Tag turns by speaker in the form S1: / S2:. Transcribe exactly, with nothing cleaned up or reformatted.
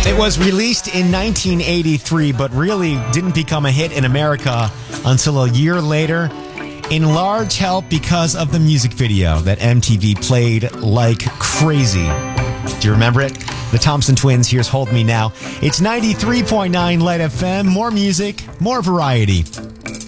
S1: It was released in nineteen eighty-three, but really didn't become a hit in America until a year later, in large help because of the music video that M T V played like crazy. Do you remember it? The Thompson Twins, here's Hold Me Now. It's ninety-three point nine Light F M, more music, more variety.